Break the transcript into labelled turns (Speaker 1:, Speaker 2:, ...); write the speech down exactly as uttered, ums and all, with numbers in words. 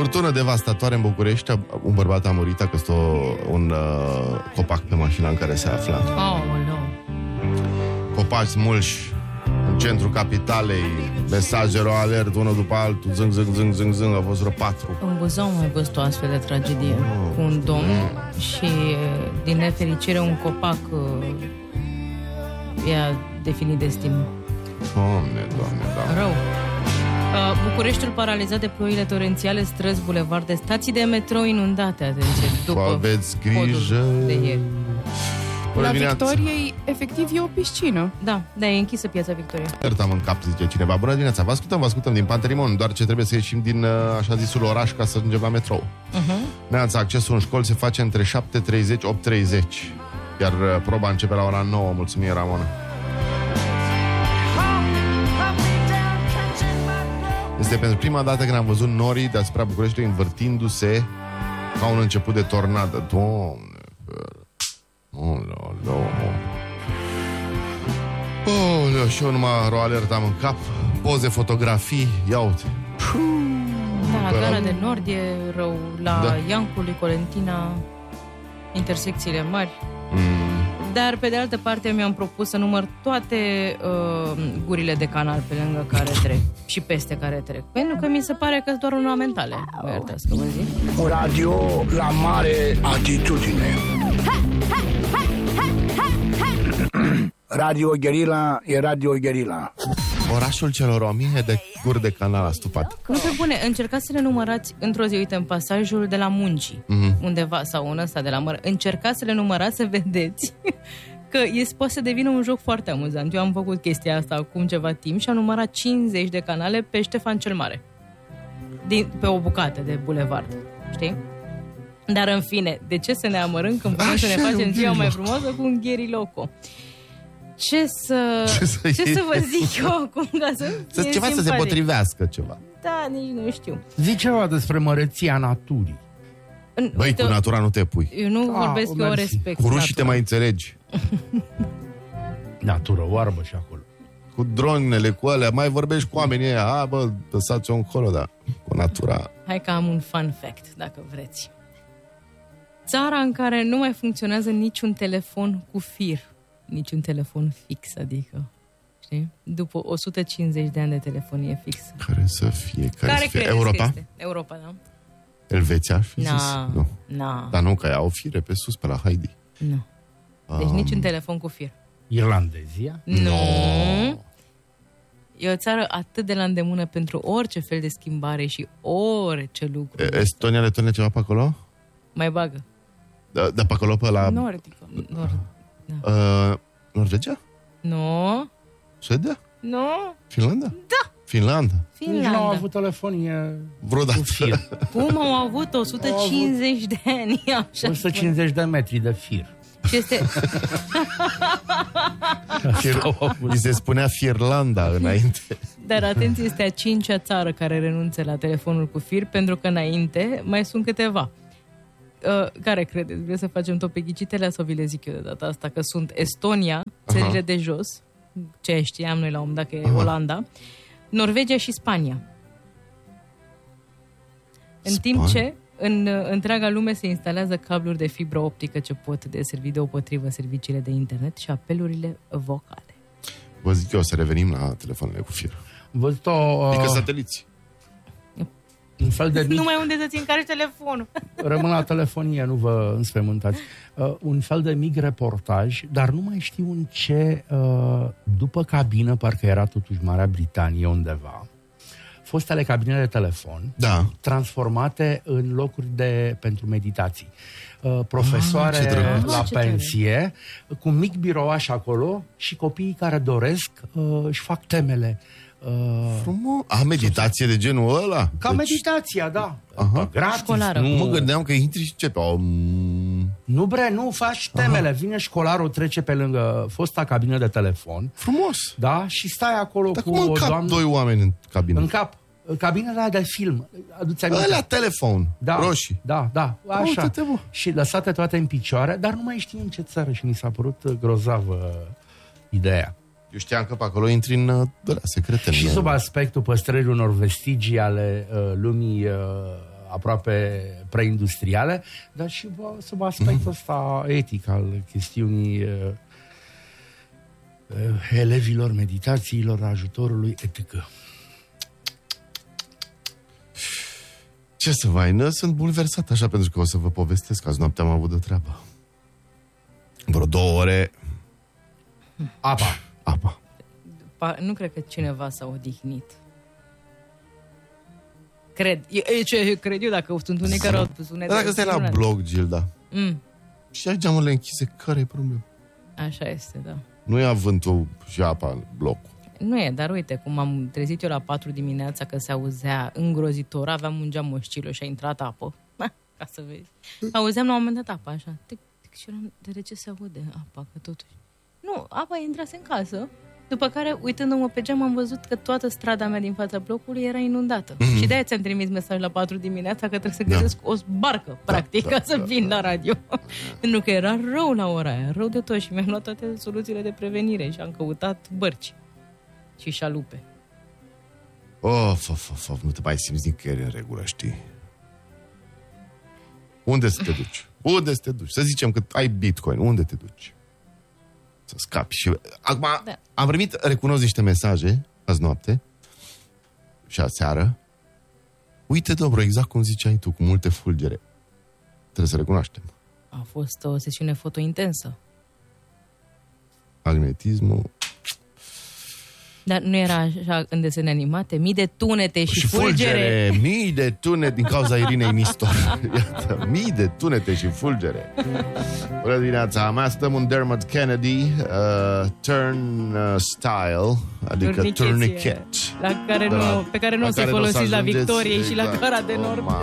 Speaker 1: Furtună devastatoare în București. Un bărbat a murit, a căsut un uh, copac pe mașina în care se afla.
Speaker 2: Oh, no.
Speaker 1: Copaci smulși în centrul capitalei, mesaje ro alert, unul după altul, zâng, zâng, zâng, zâng, zâng, a fost vreo patru.
Speaker 2: În Buzău am mai văzut o astfel de tragedie oh. cu un domn mm. și, din nefericire, un copac uh, i-a definit destinul.
Speaker 1: Doamne, doamne, doamne.
Speaker 2: Rău. Uh, Bucureștiul paralizat de ploile torențiale, străzi, bulevarde, stații de metrou inundate, atenție, după
Speaker 1: aveți grijă
Speaker 2: de ieri.
Speaker 3: La Victoriei, efectiv, e o piscină.
Speaker 2: Da, da, e închisă piața Victoriei.
Speaker 1: Iertam în cap, zice cineva. Bună dimineața, vă ascultăm, vă ascultăm din Pantelimon, doar ce trebuie să ieșim din așa zisul oraș ca să ajungem la metrou. Uh-huh. Neața, accesul în școli se face între șapte treizeci, opt treizeci, iar proba începe la ora nouă. Mulțumim, Ramona. Este pentru prima dată când am văzut norii deasupra Bucureștiului învârtindu-se ca un început de tornadă. Doamne, oh, no, no. Oh, no, și eu numai ro alert am în cap. Poze, fotografii, ia uite.
Speaker 2: Da, la Gara de Nord e rău. La da. Iancului, Colentina, intersecțiile mari. Mm. Dar, pe de altă parte, mi-am propus să număr toate uh, gurile de canal pe lângă care trec și peste care trec. Pentru că mi se pare că sunt doar ornamentale. Mă iertați că vă zic.
Speaker 4: Radio la mare atitudine. Radio Guerilla e Radio Guerilla.
Speaker 1: Orașul celor o mie de guri de canal astupat.
Speaker 2: Nu, pe bune, încercați să le numărați într-o zi, uite, în pasajul de la Muncii, mm-hmm. undeva, sau în ăsta de la Măr. Încercați să le numărați să vedeți că e, poate să devină un joc foarte amuzant. Eu am făcut chestia asta acum ceva timp și am numărat cincizeci de canale pe Ștefan cel Mare. Din, pe o bucată de bulevard, știi? Dar în fine, de ce să ne amărâm când putem să ne facem ziua mai frumoasă cu un Gheri Loco? Ce să, ce să, ce să vă zic eu acum ca să fie
Speaker 1: ceva
Speaker 2: simpatic.
Speaker 1: Să se potrivească ceva.
Speaker 2: Da, nici nu știu.
Speaker 5: Zici ceva despre măreția naturii.
Speaker 1: Băi, uite, cu natura nu te pui.
Speaker 2: Eu nu A, vorbesc, eu o respect.
Speaker 1: Cu rușii te mai înțelegi.
Speaker 5: Natură oarbă și acolo.
Speaker 1: Cu dronele, cu alea, mai vorbești cu oamenii ăia. A, bă, lăsați-o încolo, da. Cu natura.
Speaker 2: Hai că am un fun fact, dacă vreți. Țara în care nu mai funcționează niciun telefon cu fir. Niciun telefon fix, adică, știi? După o sută cincizeci de ani de telefonie fixă.
Speaker 1: Care să fie? Care,
Speaker 2: care
Speaker 1: să fie? Europa?
Speaker 2: Este? Europa, da.
Speaker 1: Elveția, ar fi
Speaker 2: na,
Speaker 1: zis? Nu.
Speaker 2: Na.
Speaker 1: Dar nu, că au fire pe sus, pe la Heidi.
Speaker 2: Nu. Deci um... niciun telefon cu fir.
Speaker 5: Irlandezia?
Speaker 2: Nu. No. E o țară atât de la îndemână pentru orice fel de schimbare și orice lucru.
Speaker 1: Estonia, Letonia, ceva pe acolo?
Speaker 2: Mai bagă.
Speaker 1: Da, da pe acolo, pe la...
Speaker 2: Nordică. Nord.
Speaker 1: Da. Uh, Norvegia?
Speaker 2: Nu. No.
Speaker 1: Suedia?
Speaker 2: Nu. No.
Speaker 1: Finlanda?
Speaker 2: Da.
Speaker 1: Finlanda.
Speaker 2: Finlanda.
Speaker 5: Nici nu au avut telefonie
Speaker 1: vreodată.
Speaker 2: Cum au avut o sută cincizeci de ani? Așa
Speaker 5: o sută cincizeci de metri de fir.
Speaker 2: Și este...
Speaker 1: Mi se spunea Firlanda înainte.
Speaker 2: Dar atenție, este a cincea țară care renunță la telefonul cu fir, pentru că înainte mai sunt câteva. Uh, care credeți? Vreau să facem tot pe ghicitele sau vi le zic eu de data asta? Că sunt Estonia, țările uh-huh. de jos, ce știam noi la un dat că e uh-huh. Olanda, Norvegia și Spania. În Spania? Timp ce în întreaga lume se instalează cabluri de fibră optică ce pot deservi deopotrivă serviciile de internet și apelurile vocale.
Speaker 1: Vă zic eu să revenim la telefoanele cu fir.
Speaker 5: Văzut o...
Speaker 1: Adică sateliți.
Speaker 5: Un fel de mic...
Speaker 2: Nu mai unde să-ți încarci telefonul.
Speaker 5: Rămân la telefonie, nu vă înspăimântați. Uh, un fel de mic reportaj, dar nu mai știu în ce, uh, după cabină, parcă era totuși Marea Britanie undeva, fostele cabine de telefon,
Speaker 1: da.
Speaker 5: transformate în locuri de, pentru meditații. Uh, profesoare ah, la ah, pensie, cu un mic birouaș acolo și copiii care doresc uh, își fac temele. Uh,
Speaker 1: Frumos. A, meditație de genul ăla?
Speaker 5: Ca deci... meditația, da.
Speaker 1: Aha.
Speaker 5: Gratis.
Speaker 2: Școlară.
Speaker 1: Nu mă gândeam că intri și începe. Oh, mm.
Speaker 5: Nu, bre, nu, faci temele. Aha. Vine școlarul, trece pe lângă fosta cabină de telefon.
Speaker 1: Frumos.
Speaker 5: Da, și stai acolo.
Speaker 1: Dar
Speaker 5: cu
Speaker 1: cum
Speaker 5: o
Speaker 1: în cap
Speaker 5: doamnă...
Speaker 1: doi oameni în cabină?
Speaker 5: În cap. Cabinele de film. Aduți aminte?
Speaker 1: Ăla telefon.
Speaker 5: Da,
Speaker 1: roșii.
Speaker 5: Da, da. Așa.
Speaker 1: Uite-te,
Speaker 5: și lăsate toate în picioare, dar nu mai știu în ce țară și mi s-a părut grozavă ideea.
Speaker 1: Eu știam că pe acolo intri în uh, secrete.
Speaker 5: Și sub aspectul păstrării unor vestigii ale uh, lumii uh, aproape preindustriale, dar și bă, sub aspectul ăsta etic al chestiunii uh, uh, elevilor, meditațiilor, ajutorului, et cetera.
Speaker 1: Ce să mai, nă? Sunt bulversat așa, pentru că o să vă povestesc. Azi noaptea am avut de treabă. Vreo două ore.
Speaker 5: Apa.
Speaker 1: Apa.
Speaker 2: Pa, nu cred că cineva s-a odihnit. Cred. E, e ce cred eu, dacă sunt unii care au sunet.
Speaker 1: Dar dacă stai la blog, Gilda,
Speaker 2: mm.
Speaker 1: și ai geamurile închise, care e problema?
Speaker 2: Așa este, da.
Speaker 1: Nu e avântul și apa în blocul.
Speaker 2: Nu e, dar uite, cum am trezit eu la patru dimineața, că se auzea îngrozitor, aveam un geam oscilă și a intrat apă. Ca să vezi. Auzeam la un moment dat apa, așa. Tic, tic, și eram, de ce se aude apa, că totuși... Nu, apa intrase în casă. După care, uitându-mă pe geam, am văzut că toată strada mea din fața blocului era inundată. Mm-hmm. Și de-aia ți-am trimis mesaj la patru dimineața, că trebuie să găsesc da. o barcă, practic, da, ca da, să da, vin da, la radio. Da. Pentru că era rău la ora aia, rău de tot, și mi-am luat toate soluțiile de prevenire și am căutat bărci și șalupe.
Speaker 1: Of, of, of, of, nu te mai simți nicăieri în regulă, știi? Unde să te duci? Unde să te duci? Să zicem că ai Bitcoin, unde te duci? Să scapi. Și acum da. am primit, recunosc, niște mesaje azi noapte și aseară. Uite, dobro, exact cum ziceai tu, cu multe fulgere. Trebuie să recunoaștem.
Speaker 2: A fost o sesiune foto intensă.
Speaker 1: Magnetismul.
Speaker 2: Dar nu era așa în desene animate? Mii de tunete și,
Speaker 1: și fulgere. fulgere. Mii de tunete din cauza Irinei Mistor. Iată, mii de tunete și fulgere. Bună dimineața, mai stăm un Dermot Kennedy uh, turn uh, style, adică tourniquet.
Speaker 2: La care nu, pe care nu o să folosiți la Victoriei exact. și la Gara de Nord.